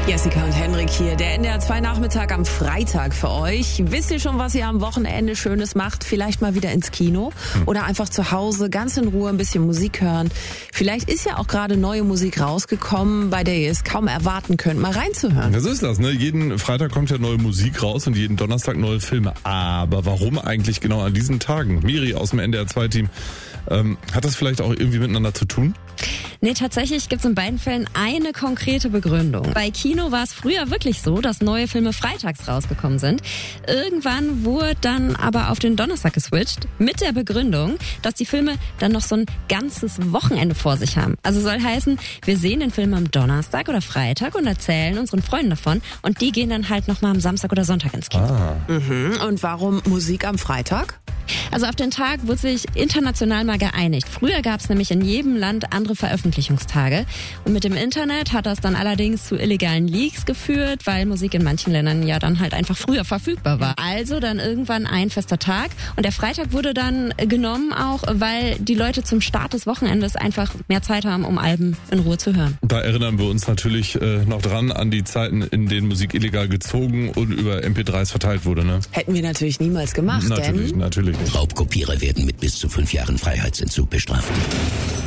Jessica und Henrik hier, der NDR 2 Nachmittag am Freitag für euch. Wisst ihr schon, was ihr am Wochenende Schönes macht? Vielleicht mal wieder ins Kino oder einfach zu Hause ganz in Ruhe ein bisschen Musik hören. Vielleicht ist ja auch gerade neue Musik rausgekommen, bei der ihr es kaum erwarten könnt, mal reinzuhören. Ja, so ist das, ne? Jeden Freitag kommt ja neue Musik raus und jeden Donnerstag neue Filme. Aber warum eigentlich genau an diesen Tagen? Miri aus dem NDR 2 Team, hat das vielleicht auch irgendwie miteinander zu tun? Nee, tatsächlich gibt's in beiden Fällen eine konkrete Begründung. Bei Kino war es früher wirklich so, dass neue Filme freitags rausgekommen sind. Irgendwann wurde dann aber auf den Donnerstag geswitcht mit der Begründung, dass die Filme dann noch so ein ganzes Wochenende vor sich haben. Also soll heißen, wir sehen den Film am Donnerstag oder Freitag und erzählen unseren Freunden davon und die gehen dann halt nochmal am Samstag oder Sonntag ins Kino. Und warum Musik am Freitag? Also auf den Tag wurde sich international mal geeinigt. Früher gab es nämlich in jedem Land andere Veröffentlichungstage. Und mit dem Internet hat das dann allerdings zu illegalen Leaks geführt, weil Musik in manchen Ländern ja dann halt einfach früher verfügbar war. Also dann irgendwann ein fester Tag. Und der Freitag wurde dann genommen auch, weil die Leute zum Start des Wochenendes einfach mehr Zeit haben, um Alben in Ruhe zu hören. Da erinnern wir uns natürlich noch dran an die Zeiten, in denen Musik illegal gezogen und über MP3s verteilt wurde, ne? Hätten wir natürlich niemals gemacht, Natürlich nicht. Raubkopierer werden mit bis zu 5 Jahren Freiheitsentzug bestraft.